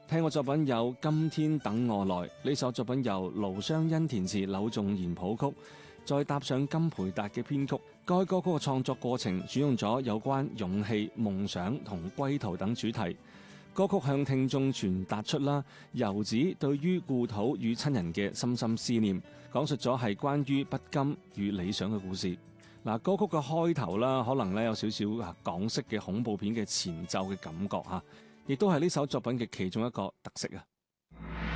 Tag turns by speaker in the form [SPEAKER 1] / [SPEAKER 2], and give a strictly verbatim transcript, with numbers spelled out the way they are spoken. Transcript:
[SPEAKER 1] 聽過作品有《今天等我來》，呢首作品由盧雙恩填詞，柳重言譜曲，再搭上金培達嘅編曲。該歌曲嘅創作過程選用咗有關勇氣、夢想同歸途等主題。歌曲向聽眾傳達出啦遊子對於故土與親人嘅深深思念，講述咗係關於不甘與理想嘅故事。嗱，歌曲嘅開頭啦，可能咧有少少啊港式嘅恐怖片嘅前奏嘅感覺吓，亦都係呢首作品嘅其中一個特色啊。